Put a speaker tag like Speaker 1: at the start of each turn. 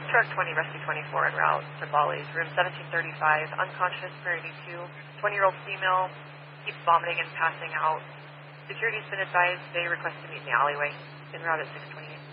Speaker 1: Truck 20, Rescue 24 en route to Bally's, room 1735, unconscious, priority 2, 20-year-old female, keeps vomiting and passing out. Security's been advised they request to meet in the alleyway, en route at 628.